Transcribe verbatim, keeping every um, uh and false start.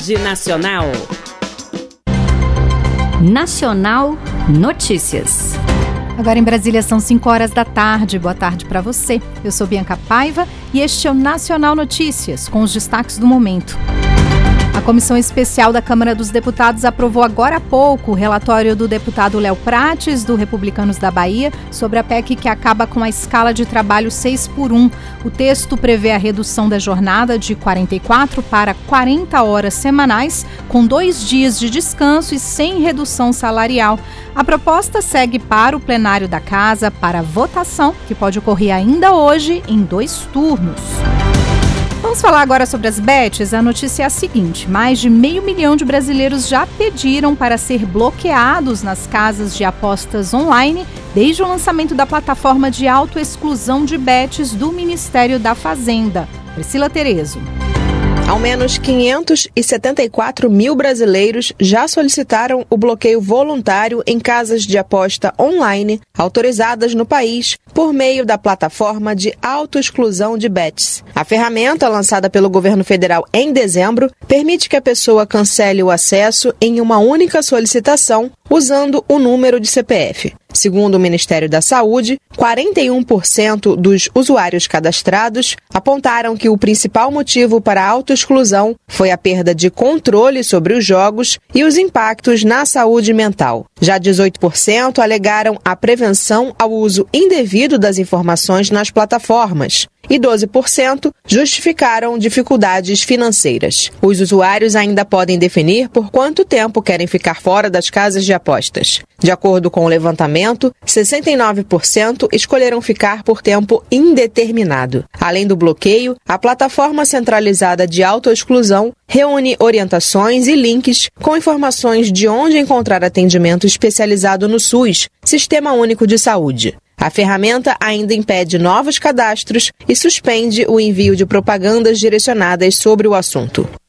Rede Nacional. Nacional Notícias. Agora em Brasília são cinco horas da tarde. Boa tarde para você. Eu sou Bianca Paiva e este é o Nacional Notícias, com os destaques do momento. A Comissão Especial da Câmara dos Deputados aprovou agora há pouco o relatório do deputado Léo Prates, do Republicanos da Bahia, sobre a P E C que acaba com a escala de trabalho seis por um. O texto prevê a redução da jornada de quarenta e quatro para quarenta horas semanais, com dois dias de descanso e sem redução salarial. A proposta segue para o plenário da Casa para votação, que pode ocorrer ainda hoje em dois turnos. Vamos falar agora sobre as bets. A notícia é a seguinte: mais de meio milhão de brasileiros já pediram para ser bloqueados nas casas de apostas online desde o lançamento da plataforma de autoexclusão de bets do Ministério da Fazenda. Priscila Terezo. Ao menos quinhentos e setenta e quatro mil brasileiros já solicitaram o bloqueio voluntário em casas de aposta online autorizadas no país por meio da plataforma de autoexclusão de bets. A ferramenta, lançada pelo governo federal em dezembro, permite que a pessoa cancele o acesso em uma única solicitação usando o número de C P F. Segundo o Ministério da Saúde, quarenta e um por cento dos usuários cadastrados apontaram que o principal motivo para a autoexclusão foi a perda de controle sobre os jogos e os impactos na saúde mental. Já dezoito por cento alegaram a prevenção ao uso indevido das informações nas plataformas e doze por cento justificaram dificuldades financeiras. Os usuários ainda podem definir por quanto tempo querem ficar fora das casas de apostas. De acordo com o levantamento, sessenta e nove por cento escolheram ficar por tempo indeterminado. Além do bloqueio, a plataforma centralizada de autoexclusão reúne orientações e links com informações de onde encontrar atendimento especializado no SUS, Sistema Único de Saúde. A ferramenta ainda impede novos cadastros e suspende o envio de propagandas direcionadas sobre o assunto.